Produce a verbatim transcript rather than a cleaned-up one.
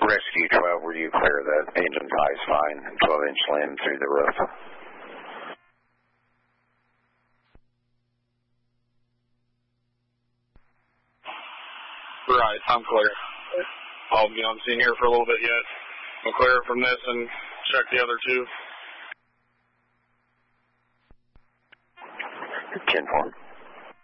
Rescue twelve, were you clear? That engine tie's fine. twelve inch limb through the roof. Right, I'm clear. I'll be on scene here for a little bit yet. I'll clear from this and check the other two. ten four.